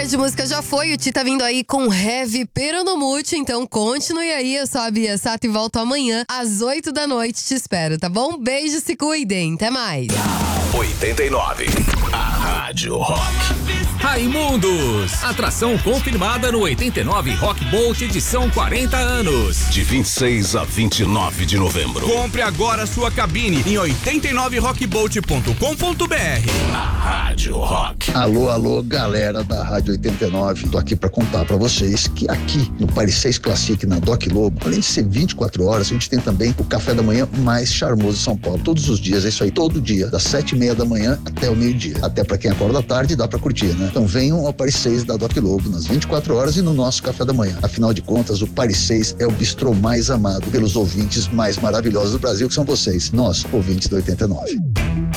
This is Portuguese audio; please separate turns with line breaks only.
Hora de música já foi, o Ti tá vindo aí com Heavy Peronomute, então continue aí, eu sou a Bia Sato e volto amanhã às 8 da noite, te espero, tá bom? Beijo, se cuidem, até mais.
89, a Rádio Rock.
Raimundos, atração confirmada no 89 Rock Bolt edição 40 anos.
De 26 a 29 de novembro.
Compre agora sua cabine em 89rockbolt.com.br.
A Rádio Rock.
Alô, galera da Rádio 89. Tô aqui pra contar pra vocês que aqui no Paris 6 Classic, na Doc Lobo, além de ser 24 horas, a gente tem também o café da manhã mais charmoso de São Paulo. Todos os dias, é isso aí, todo dia, das 7h30 da manhã até o meio-dia. Até pra quem acorda à tarde, dá pra curtir, né? Então venham ao Paris 6 da Doc Lobo nas 24 horas e no nosso café da manhã. Afinal de contas, o Paris 6 é o bistrô mais amado pelos ouvintes mais maravilhosos do Brasil, que são vocês, nós, ouvintes da 89.